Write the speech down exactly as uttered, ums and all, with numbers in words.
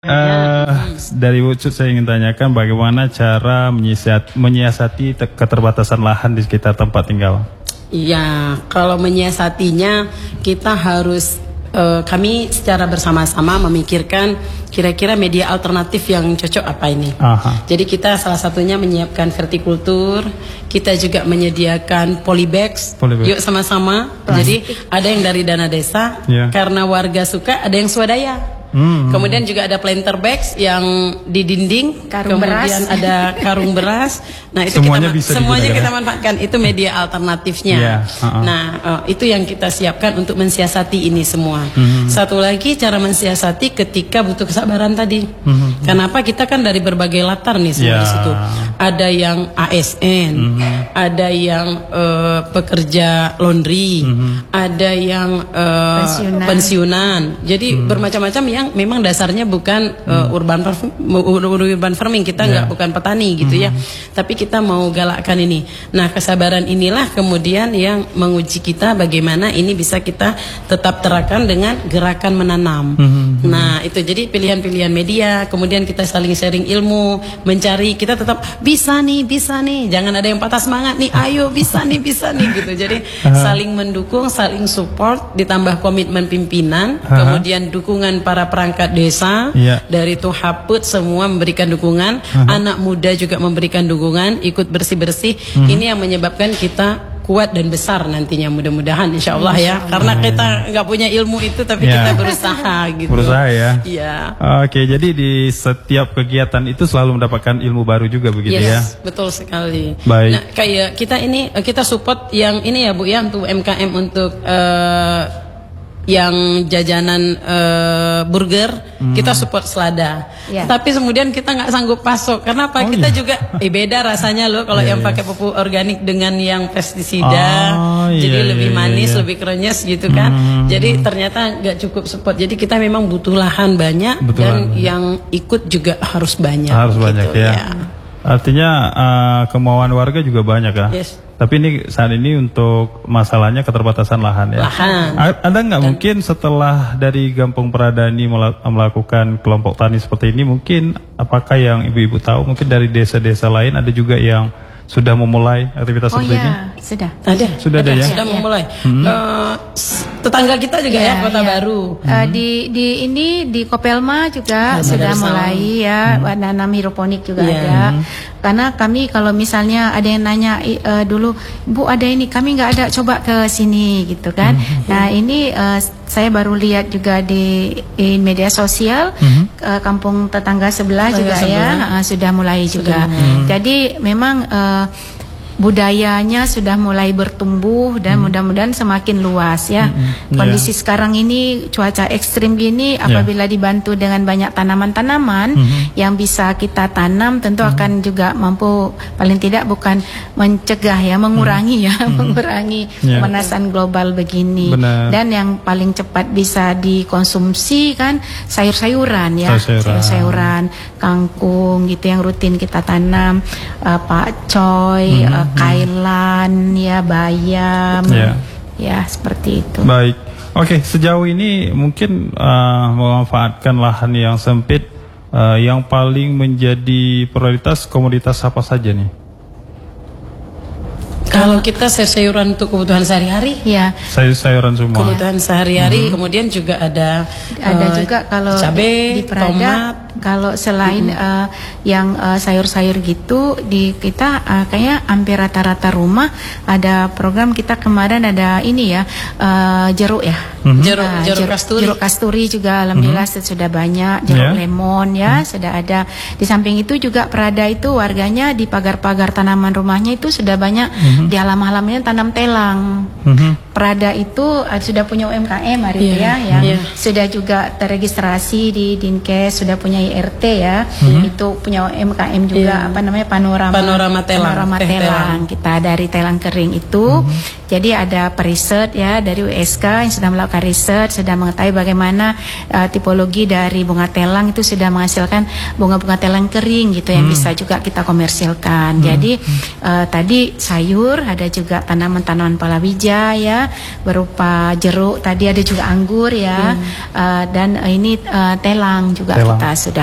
Uh, dari Ucut saya ingin tanyakan bagaimana cara menyiasati, menyiasati keterbatasan lahan di sekitar tempat tinggal. Iya, kalau menyiasatinya kita harus uh, kami secara bersama-sama memikirkan kira-kira media alternatif yang cocok apa ini. Aha. Jadi kita salah satunya menyiapkan vertikultur, kita juga menyediakan polybags. Polybags. Yuk sama-sama. Jadi ada yang dari dana desa, yeah. karena warga suka, ada yang swadaya. Hmm. Kemudian juga ada planter bags yang di dinding, karung kemudian beras. ada karung beras. Nah itu semuanya kita bisa semuanya digunakan. kita manfaatkan. Itu media alternatifnya. Yeah. Uh-uh. Nah uh, itu yang kita siapkan untuk mensiasati ini semua. Hmm. Satu lagi cara mensiasati ketika butuh kesabaran tadi. Hmm. Kenapa kita kan dari berbagai latar nih semua yeah. di situ. Ada yang A S N, hmm. ada yang uh, pekerja laundry, hmm. ada yang uh, pensiunan. pensiunan. Jadi hmm. bermacam-macam yang memang dasarnya bukan uh, hmm. urban urban farming, kita nggak yeah. bukan petani gitu hmm. ya, tapi kita mau galakkan ini. Nah kesabaran inilah kemudian yang menguji kita bagaimana ini bisa kita tetap terapkan dengan gerakan menanam. Hmm. Nah itu jadi pilihan-pilihan media, kemudian kita saling sharing ilmu, mencari, kita tetap bisa nih, bisa nih, jangan ada yang patah semangat nih, ayo bisa nih, bisa nih gitu. Jadi saling mendukung, saling support, ditambah komitmen pimpinan, uh-huh. kemudian dukungan para perangkat desa, yeah. dari Tuhaput semua memberikan dukungan, uh-huh. anak muda juga memberikan dukungan, ikut bersih-bersih. Uh-huh. Ini yang menyebabkan kita kuat dan besar nantinya, mudah-mudahan insya Allah ya, karena kita nggak punya ilmu itu tapi yeah. kita berusaha gitu. Berusaha ya. Iya. Oke, jadi di setiap kegiatan itu selalu mendapatkan ilmu baru juga begitu yes, ya. Betul sekali. Baik. Nah kayak kita ini kita support yang ini ya Bu ya, untuk U M K M untuk uh, yang jajanan uh, burger, hmm. kita support selada. Yeah. Tapi kemudian kita nggak sanggup pasok. Kenapa? Oh, kita iya. juga eh beda rasanya loh kalau yeah, yang pakai pupuk organik dengan yang pestisida. Oh, jadi iya, lebih iya, manis, iya. lebih krenyes gitu kan. Hmm. Jadi ternyata nggak cukup support. Jadi kita memang butuh lahan banyak, butuh dan lahan. Yang ikut juga harus banyak. Harus gitu, banyak ya. ya. Artinya uh, kemauan warga juga banyak ya. Yes. Tapi ini saat ini untuk masalahnya keterbatasan lahan ya. Lahan. Ada nggak mungkin setelah dari Gampong Pradani melakukan kelompok tani seperti ini, mungkin apakah yang ibu-ibu tahu mungkin dari desa-desa lain ada juga yang sudah memulai aktivitas oh seperti ya, ini? Sudah. Ada. Sudah ada, ada ya. Sudah ya. memulai. Hmm. Uh, tetangga kita juga ya, ya Kota ya. Baru. Uh, hmm. Di di ini di Kopelma juga ya, sudah mulai ya, hmm. nanam hidroponik juga ya. ada. Hmm. Karena kami kalau misalnya ada yang nanya uh, dulu, Bu ada ini, kami nggak ada, coba ke sini gitu kan. Hmm. Nah ini uh, saya baru lihat juga di, di media sosial, hmm. uh, kampung tetangga sebelah oh, juga ya, uh, sudah mulai juga. Hmm. Jadi memang uh, budayanya sudah mulai bertumbuh dan hmm. mudah-mudahan semakin luas ya. Hmm. Kondisi yeah. sekarang ini cuaca ekstrim gini, apabila yeah. dibantu dengan banyak tanaman-tanaman hmm. yang bisa kita tanam, tentu hmm. akan juga mampu paling tidak bukan mencegah ya, mengurangi hmm. ya, hmm. mengurangi yeah. pemanasan global begini. Benar. Dan yang paling cepat bisa dikonsumsi kan sayur-sayuran ya, sayur-sayuran, kangkung gitu yang rutin kita tanam, uh, pakcoy, hmm. uh, kailan ya, bayam ya, ya seperti itu. Baik, oke, sejauh ini mungkin uh, memanfaatkan lahan yang sempit, uh, yang paling menjadi prioritas komoditas apa saja nih? Kalau kita sayur-sayuran untuk kebutuhan sehari-hari, ya. Sayur-sayuran semua. Kebutuhan sehari-hari, mm-hmm. kemudian juga ada ada uh, juga kalau cabai, di Prada, tomat. Kalau selain mm-hmm. uh, yang uh, sayur-sayur gitu di kita uh, kayaknya hampir rata-rata rumah ada program kita kemarin ada ini ya, uh, jeruk ya. Mm-hmm. Jeruk, uh, jeruk, jeruk kasturi. Jeruk kasturi juga alhamdulillah mm-hmm. sudah banyak, jeruk yeah. lemon ya, mm-hmm. sudah ada. Di samping itu juga Prada itu warganya di pagar-pagar tanaman rumahnya itu sudah banyak mm-hmm. di alam-alamnya tanam telang. Mm-hmm. Prada itu uh, sudah punya U M K M hari yeah. ya, yang yeah. sudah juga terregistrasi di Dinkes, sudah punya I R T ya, mm-hmm. itu punya U M K M juga yeah. apa namanya panorama panorama telang, panorama telang. telang kita dari telang kering itu. Mm-hmm. Jadi ada periset ya dari U S K yang sudah melakukan riset, sudah mengetahui bagaimana uh, tipologi dari bunga telang itu sudah menghasilkan bunga-bunga telang kering gitu yang mm-hmm. bisa juga kita komersilkan. Mm-hmm. Jadi uh, tadi sayur, ada juga tanaman-tanaman palawija ya. ya, berupa jeruk, tadi ada juga anggur ya, hmm. uh, dan uh, ini uh, telang juga telang. Kita sudah